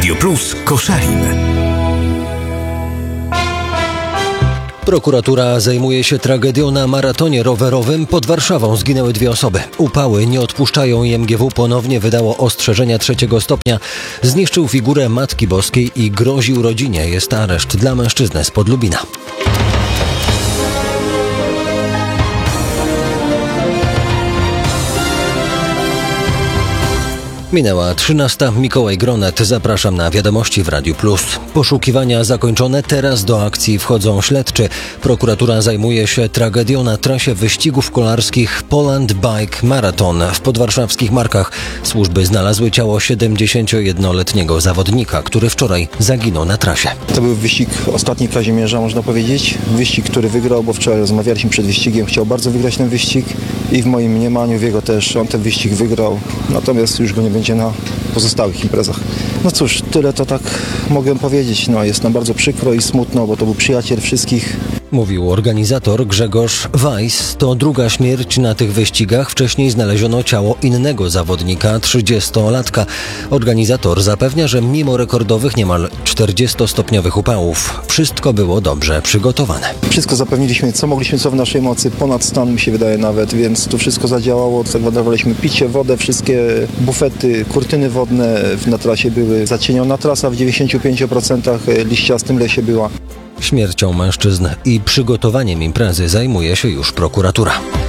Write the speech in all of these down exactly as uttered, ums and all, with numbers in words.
Radio Plus Koszalin. Prokuratura zajmuje się tragedią na maratonie rowerowym. Pod Warszawą zginęły dwie osoby. Upały nie odpuszczają i M G W ponownie wydało ostrzeżenia trzeciego stopnia. Zniszczył figurę Matki Boskiej i groził rodzinie. Jest areszt dla mężczyzny spod Lubina. Minęła trzynasta. Mikołaj Gronet. Zapraszam na wiadomości w Radiu Plus. Poszukiwania zakończone. Teraz do akcji wchodzą śledczy. Prokuratura zajmuje się tragedią na trasie wyścigów kolarskich Poland Bike Marathon w podwarszawskich Markach. Służby znalazły ciało siedemdziesięciojednoletniego zawodnika, który wczoraj zaginął na trasie. To był wyścig ostatni Kazimierza, można powiedzieć. Wyścig, który wygrał, bo wczoraj rozmawialiśmy przed wyścigiem. Chciał bardzo wygrać ten wyścig i w moim mniemaniu, w jego też, on ten wyścig wygrał. Natomiast już go nie będzie na pozostałych imprezach. No cóż, tyle to tak mogę powiedzieć. No, jest nam bardzo przykro i smutno, bo to był przyjaciel wszystkich. Mówił organizator Grzegorz Weiss. To druga śmierć na tych wyścigach. Wcześniej znaleziono ciało innego zawodnika, trzydziestolatka. Organizator zapewnia, że mimo rekordowych niemal czterdziestostopniowych upałów wszystko było dobrze przygotowane. Wszystko zapewniliśmy, co mogliśmy, co w naszej mocy. Ponad stan, mi się wydaje nawet, więc to wszystko zadziałało. Zagwarantowaliśmy picie, wodę, wszystkie bufety, kurtyny wodne na trasie były. Zacieniona trasa w dziewięćdziesięciu pięciu procentach liściastym lesie była. Śmiercią mężczyzn i przygotowaniem imprezy zajmuje się już prokuratura.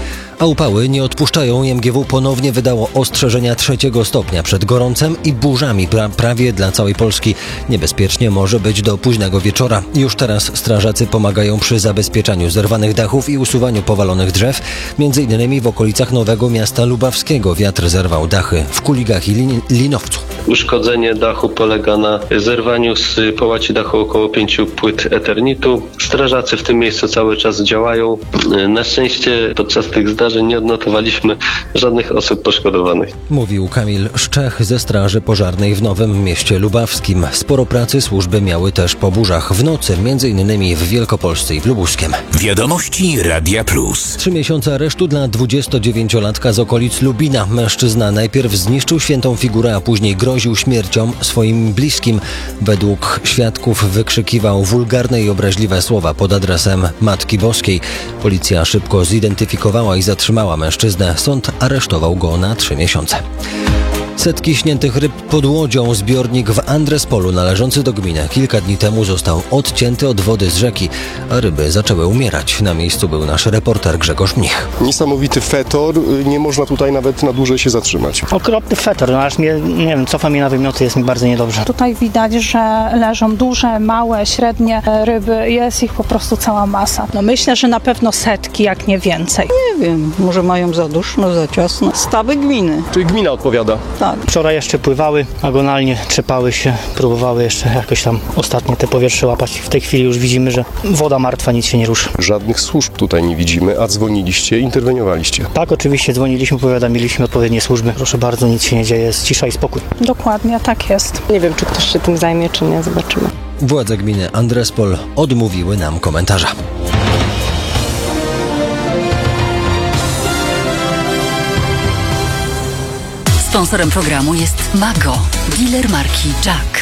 A upały nie odpuszczają i M G W ponownie wydało ostrzeżenia trzeciego stopnia przed gorącem i burzami pra- prawie dla całej Polski. Niebezpiecznie może być do późnego wieczora. Już teraz strażacy pomagają przy zabezpieczaniu zerwanych dachów i usuwaniu powalonych drzew. Między innymi w okolicach Nowego Miasta Lubawskiego wiatr zerwał dachy w Kuligach i Lin- Linowcu. Uszkodzenie dachu polega na zerwaniu z połaci dachu około pięciu płyt eternitu. Strażacy w tym miejscu cały czas działają. Na szczęście podczas tych zdarzeń nie odnotowaliśmy żadnych osób poszkodowanych. Mówił Kamil Szczech ze Straży Pożarnej w Nowym Mieście Lubawskim. Sporo pracy służby miały też po burzach w nocy, między innymi w Wielkopolsce i w Lubuskiem. Wiadomości Radia Plus. Trzy miesiące aresztu dla dwudziestodziewięciolatka z okolic Lubina. Mężczyzna najpierw zniszczył świętą figurę, a później groził śmiercią swoim bliskim. Według świadków wykrzykiwał wulgarne i obraźliwe słowa pod adresem Matki Boskiej. Policja szybko zidentyfikowała i zatrzymała mężczyznę. Sąd aresztował go na trzy miesiące. Setki śniętych ryb pod Łodzią. Zbiornik w Andrespolu należący do gminy kilka dni temu został odcięty od wody z rzeki, a ryby zaczęły umierać. Na miejscu był nasz reporter Grzegorz Mnich. Niesamowity fetor, nie można tutaj nawet na dłużej się zatrzymać. Okropny fetor, no aż mnie, nie wiem, cofa mnie na wymioty, jest mi bardzo niedobrze. Tutaj widać, że leżą duże, małe, średnie ryby, jest ich po prostu cała masa. No myślę, że na pewno setki, jak nie więcej. Nie wiem, może mają za duszno, za ciasno. Stawy gminy. Czyli gmina odpowiada? Tak. Wczoraj jeszcze pływały, agonalnie trzepały się, próbowały jeszcze jakoś tam ostatnie te powietrze łapać. W tej chwili już widzimy, że woda martwa, nic się nie ruszy. Żadnych służb tutaj nie widzimy, a dzwoniliście, interweniowaliście. Tak, oczywiście dzwoniliśmy, powiadomiliśmy odpowiednie służby. Proszę bardzo, nic się nie dzieje, jest cisza i spokój. Dokładnie, tak jest. Nie wiem, czy ktoś się tym zajmie, czy nie, zobaczymy. Władze gminy Andrespol odmówiły nam komentarza. Sponsorem programu jest Mago, dealer marki Jack.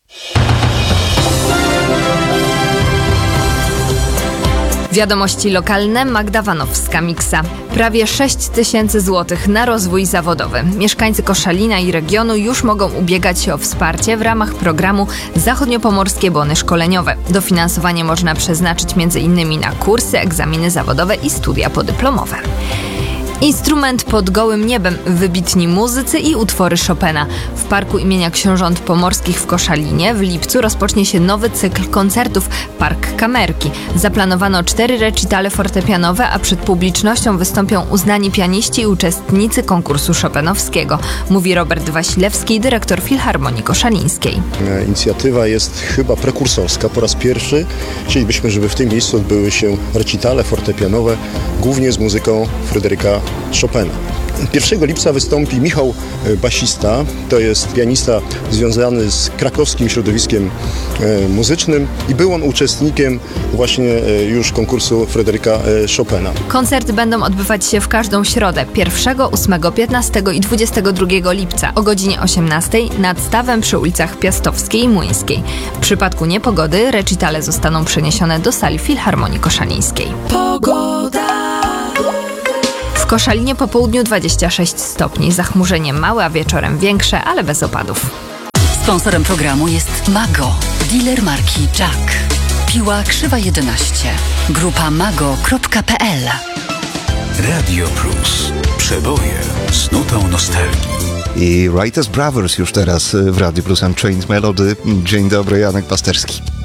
Wiadomości lokalne. Magda Wanowska-Miksa. Prawie sześć tysięcy złotych na rozwój zawodowy. Mieszkańcy Koszalina i regionu już mogą ubiegać się o wsparcie w ramach programu Zachodniopomorskie Bony Szkoleniowe. Dofinansowanie można przeznaczyć m.in. na kursy, egzaminy zawodowe i studia podyplomowe. Instrument pod gołym niebem, wybitni muzycy i utwory Chopina. W Parku imienia Książąt Pomorskich w Koszalinie w lipcu rozpocznie się nowy cykl koncertów Park Kamerki. Zaplanowano cztery recitale fortepianowe, a przed publicznością wystąpią uznani pianiści i uczestnicy konkursu chopinowskiego, mówi Robert Wasilewski, dyrektor Filharmonii Koszalińskiej. Inicjatywa jest chyba prekursorska. Po raz pierwszy chcielibyśmy, żeby w tym miejscu odbyły się recitale fortepianowe, głównie z muzyką Fryderyka Chopina. pierwszego lipca wystąpi Michał Basista, to jest pianista związany z krakowskim środowiskiem muzycznym i był on uczestnikiem właśnie już konkursu Fryderyka Chopina. Koncerty będą odbywać się w każdą środę pierwszego, ósmego, piętnastego i dwudziestego drugiego lipca o godzinie osiemnastej nad stawem przy ulicach Piastowskiej i Młyńskiej. W przypadku niepogody recitale zostaną przeniesione do sali Filharmonii Koszalińskiej. Pogoda. W Koszalinie po południu dwadzieścia sześć stopni, zachmurzenie małe, a wieczorem większe, ale bez opadów. Sponsorem programu jest Mago, dealer marki Jack. Piła Krzywa jedenaście. Grupa mago kropka p l. Radio Plus. Przeboje z nutą nostalgii. I Writers Brothers już teraz w Radio Plus Unchained Melody. Dzień dobry, Janek Pasterski.